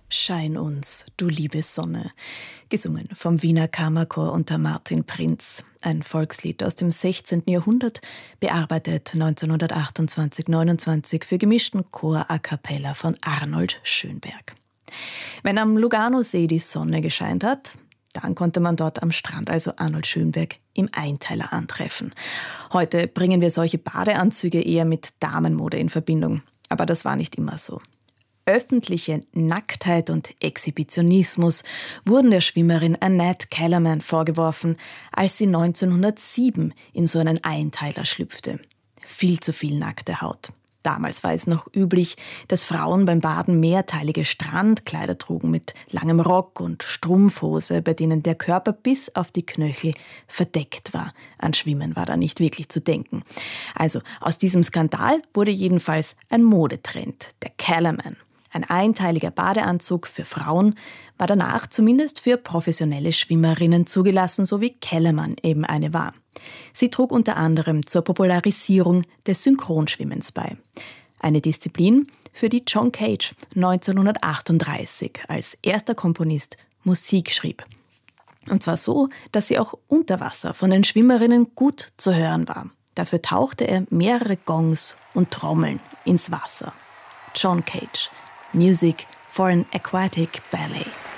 Schein uns, du liebe Sonne. Gesungen vom Wiener Kammerchor unter Martin Prinz. Ein Volkslied aus dem 16. Jahrhundert, bearbeitet 1928/29 für gemischten Chor a cappella von Arnold Schönberg. Wenn am Luganosee die Sonne gescheint hat, dann konnte man dort am Strand also Arnold Schönberg im Einteiler antreffen. Heute bringen wir solche Badeanzüge eher mit Damenmode in Verbindung. Aber das war nicht immer so. Öffentliche Nacktheit und Exhibitionismus wurden der Schwimmerin Annette Kellerman vorgeworfen, als sie 1907 in so einen Einteiler schlüpfte. Viel zu viel nackte Haut. Damals war es noch üblich, dass Frauen beim Baden mehrteilige Strandkleider trugen mit langem Rock und Strumpfhose, bei denen der Körper bis auf die Knöchel verdeckt war. An Schwimmen war da nicht wirklich zu denken. Also aus diesem Skandal wurde jedenfalls ein Modetrend, der Kellerman. Ein einteiliger Badeanzug für Frauen war danach zumindest für professionelle Schwimmerinnen zugelassen, so wie Kellerman eben eine war. Sie trug unter anderem zur Popularisierung des Synchronschwimmens bei. Eine Disziplin, für die John Cage 1938 als erster Komponist Musik schrieb. Und zwar so, dass sie auch unter Wasser von den Schwimmerinnen gut zu hören war. Dafür tauchte er mehrere Gongs und Trommeln ins Wasser. John Cage, Music for an Aquatic Ballet.